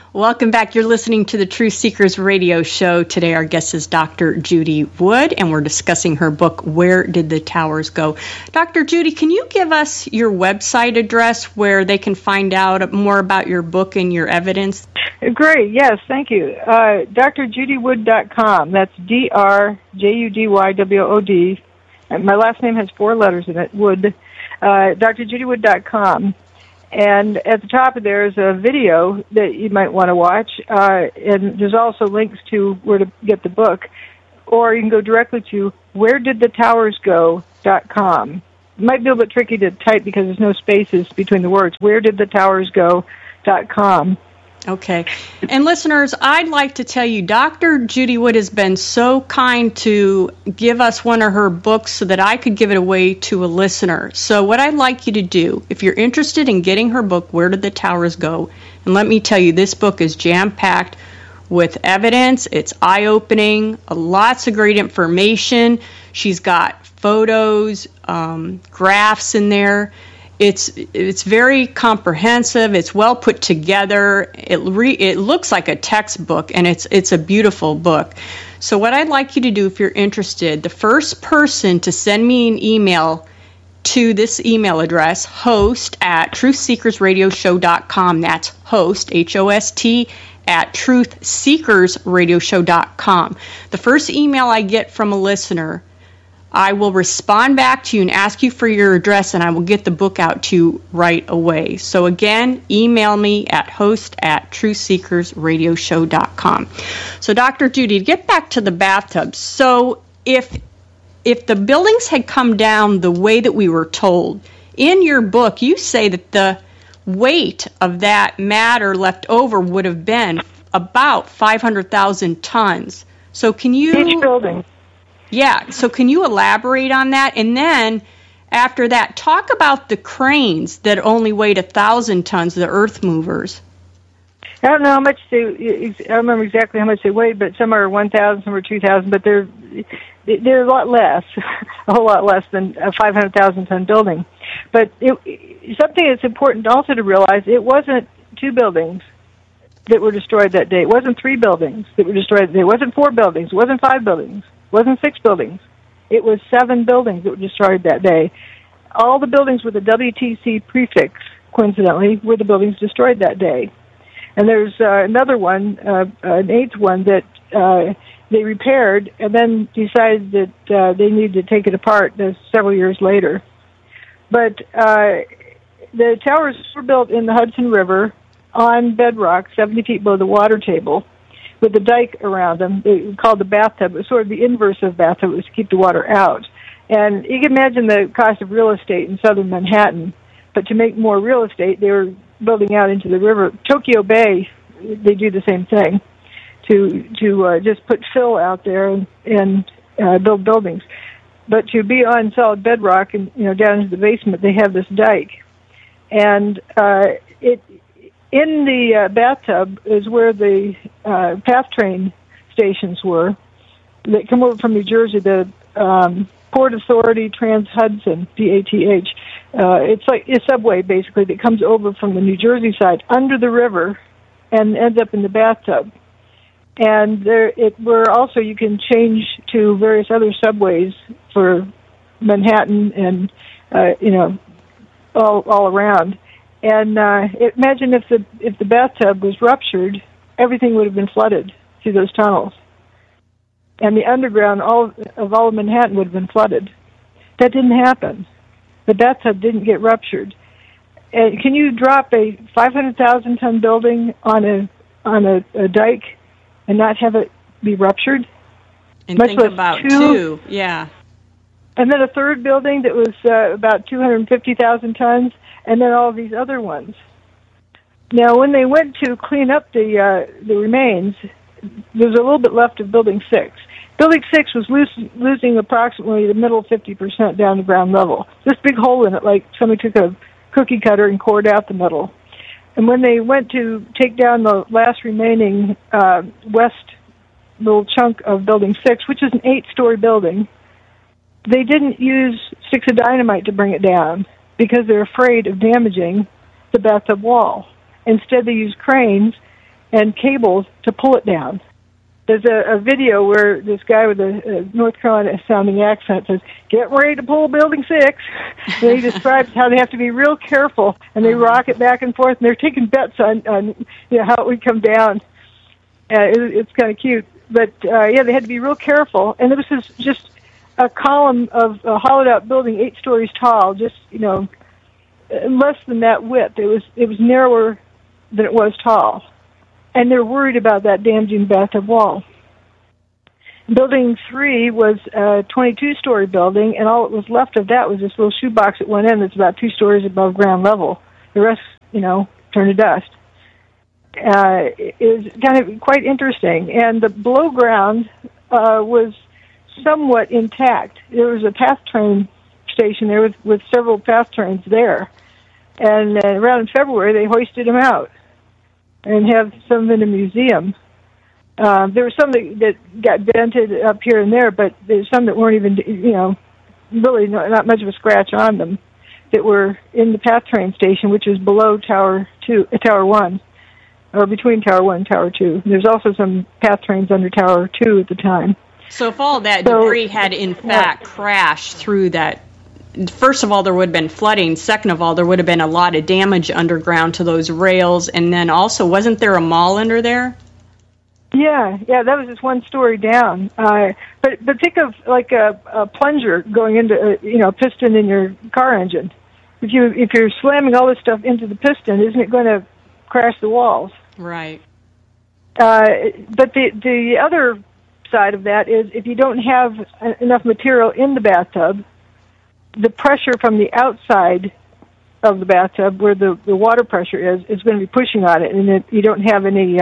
Welcome back. You're listening to the Truth Seekers radio show. Today our guest is Dr. Judy Wood, and we're discussing her book, Where Did the Towers Go? Dr. Judy, can you give us your website address where they can find out more about your book and your evidence? Great. Yes, thank you. drjudywood.com. That's DRJUDYWOOD. And my last name has 4 letters in it, Wood. drjudywood.com. And at the top of there is a video that you might want to watch, and there's also links to where to get the book. Or you can go directly to wheredidthetowersgo.com. It might be a little bit tricky to type because there's no spaces between the words. Wheredidthetowersgo.com. Okay. And listeners, I'd like to tell you, Dr. Judy Wood has been so kind to give us one of her books so that I could give it away to a listener. So what I'd like you to do, if you're interested in getting her book, Where Did the Towers Go? And let me tell you, this book is jam-packed with evidence. It's eye-opening, lots of great information. She's got photos, graphs in there. It's very comprehensive. It's well put together. It looks like a textbook, and it's a beautiful book. So what I'd like you to do, if you're interested, the first person to send me an email to this email address, host@truthseekersradioshow.com. That's host, H-O-S-T, at truthseekersradioshow.com. The first email I get from a listener, I will respond back to you and ask you for your address, and I will get the book out to you right away. So again, email me at host@truthseekersradioshow.com. So Dr. Judy, to get back to the bathtub, so if the buildings had come down the way that we were told, in your book you say that the weight of that matter left over would have been about 500,000 tons. So can you... Each building. Yeah, so can you elaborate on that? And then, after that, talk about the cranes that only weighed 1,000 tons, the earth movers. I don't know how much I don't remember exactly how much they weighed, but some are 1,000, some are 2,000, but they're a lot less, a whole lot less than a 500,000-ton building. But something that's important also to realize, it wasn't 2 buildings that were destroyed that day. It wasn't 3 buildings that were destroyed that day. It wasn't 4 buildings. It wasn't 5 buildings. It wasn't 6 buildings. It was 7 buildings that were destroyed that day. All the buildings with a WTC prefix, coincidentally, were the buildings destroyed that day. And there's another one, an 8th one, that they repaired and then decided that they needed to take it apart several years later. But the towers were built in the Hudson River on bedrock, 70 feet below the water table, with a dike around them. It was called the bathtub. It was sort of the inverse of bathtub. It was to keep the water out. And you can imagine the cost of real estate in southern Manhattan. But to make more real estate, they were building out into the river. Tokyo Bay, they do the same thing, to just put fill out there and build buildings. But to be on solid bedrock and down into the basement, they have this dike. And in the bathtub is where the PATH train stations were that come over from New Jersey, the Port Authority Trans-Hudson, PATH. It's like a subway, basically, that comes over from the New Jersey side under the river and ends up in the bathtub. And where also you can change to various other subways for Manhattan and, all around. And imagine if the bathtub was ruptured, everything would have been flooded through those tunnels. And the underground, all of Manhattan would have been flooded. That didn't happen. The bathtub didn't get ruptured. And can you drop a 500,000-ton building on a dike and not have it be ruptured? And think about 2, yeah. And then a third building that was about 250,000 tons, and then all these other ones. Now, when they went to clean up the remains, there was a little bit left of Building 6. Building 6 was losing approximately the middle 50% down to ground level. This big hole in it, like somebody took a cookie cutter and cored out the middle. And when they went to take down the last remaining west little chunk of Building 6, which is an 8-story building, they didn't use sticks of dynamite to bring it down because they're afraid of damaging the bathtub wall. Instead, they used cranes and cables to pull it down. There's a video where this guy with a North Carolina-sounding accent says, "Get ready to pull Building 6." And he describes how they have to be real careful, and they rock it back and forth, and they're taking bets on how it would come down. It's kind of cute. But, they had to be real careful. And this is just a column of a hollowed-out building 8 stories tall, just, less than that width. It was narrower than it was tall. And they're worried about that damaging bathtub wall. Building 3 was a 22-story building, and all that was left of that was this little shoebox at one end that's about 2 stories above ground level. The rest, turned to dust. Is kind of quite interesting. And the below ground was somewhat intact. There was a PATH train station there with several PATH trains there. And around in February, they hoisted them out and have some in a museum. There were some that got dented up here and there, but there's some that weren't even, really not much of a scratch on them, that were in the PATH train station, which is below Tower 1, or between Tower 1 and Tower 2. There's also some PATH trains under Tower 2 at the time. So if all that debris had, in fact, crashed through that, first of all, there would have been flooding. Second of all, there would have been a lot of damage underground to those rails. And then also, wasn't there a mall under there? Yeah, that was just 1 story down. But think of like a plunger going into a piston in your car engine. If you're slamming all this stuff into the piston, isn't it going to crash the walls? Right. But the other side of that is if you don't have enough material in the bathtub, the pressure from the outside of the bathtub, where the water pressure is going to be pushing on it, and you don't have any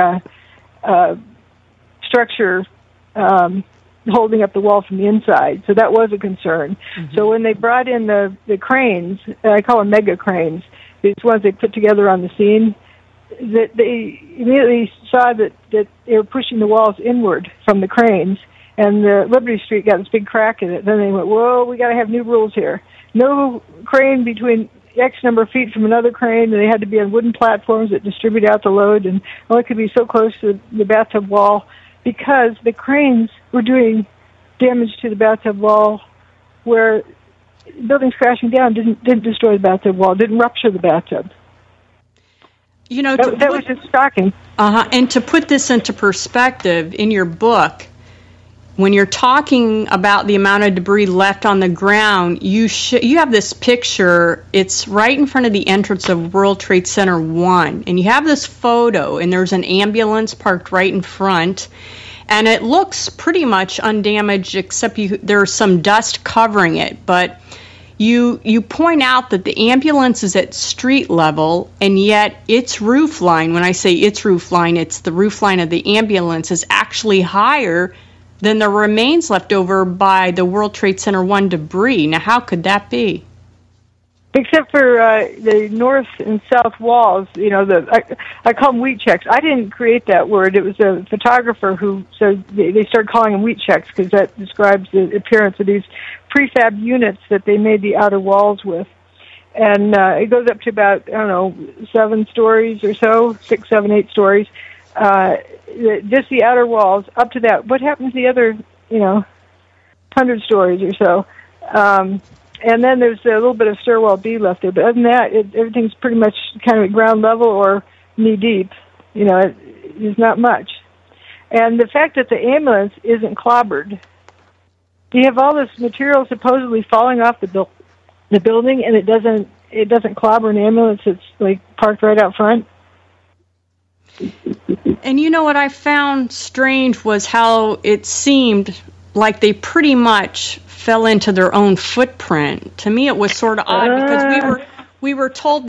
structure holding up the wall from the inside. So that was a concern. Mm-hmm. So when they brought in the cranes, I call them mega cranes, these ones they put together on the scene, that they immediately saw that they were pushing the walls inward from the cranes, and the Liberty Street got this big crack in it. Then they went, whoa, we got to have new rules here. No crane between X number of feet from another crane, and they had to be on wooden platforms that distribute out the load, and it could be so close to the bathtub wall, because the cranes were doing damage to the bathtub wall where buildings crashing down didn't destroy the bathtub wall, didn't rupture the bathtub. That was just shocking. And to put this into perspective, in your book, when you're talking about the amount of debris left on the ground, you have this picture. It's right in front of the entrance of World Trade Center 1. And you have this photo, and there's an ambulance parked right in front. And it looks pretty much undamaged, except there's some dust covering it. But you point out that the ambulance is at street level, and yet its roof line, when I say its roof line, it's the roof line of the ambulance, is actually higher than the remains left over by the World Trade Center 1 debris. Now, how could that be? Except for the north and south walls, I call them wheat checks. I didn't create that word. It was a photographer who said they started calling them wheat checks because that describes the appearance of these prefab units that they made the outer walls with. And it goes up to about, 7 stories or so, 6, 7, 8 stories. Just the outer walls, up to that. What happens to the other, 100 stories or so? And then there's a little bit of stairwell B left there. But other than that, everything's pretty much kind of at ground level or knee-deep. There's not much. And the fact that the ambulance isn't clobbered, you have all this material supposedly falling off the building, and it doesn't clobber an ambulance that's like parked right out front. And what I found strange was how it seemed like they pretty much fell into their own footprint. To me, it was sort of odd because we were told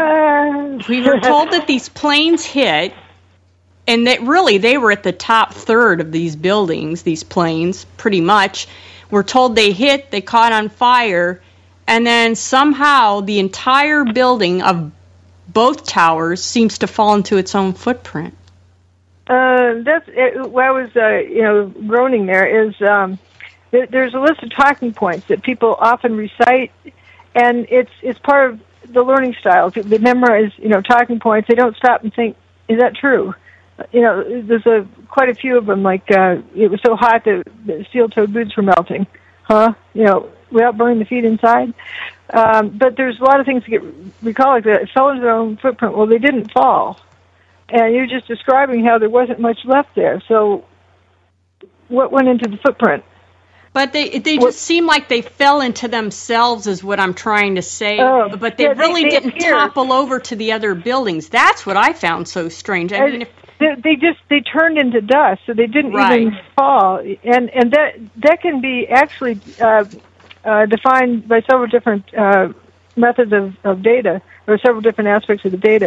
that these planes hit, and that really they were at the top third of these buildings. These planes, pretty much, we're told they hit, they caught on fire, and then somehow the entire building of both towers seems to fall into its own footprint. That's what I was, groaning there is there's a list of talking points that people often recite, and it's part of the learning style. They memorize, talking points. They don't stop and think, is that true? there's quite a few of them. Like it was so hot that the steel-toed boots were melting, without burning the feet inside. But there's a lot of things to recall, like that. It fell into their own footprint. Well, they didn't fall, and you're just describing how there wasn't much left there. So, what went into the footprint? But they just seem like they fell into themselves, is what I'm trying to say. But they really didn't topple over to the other buildings. That's what I found so strange. I mean, they turned into dust, so they didn't even fall. And that can be actually defined by several different methods of data, or several different aspects of the data.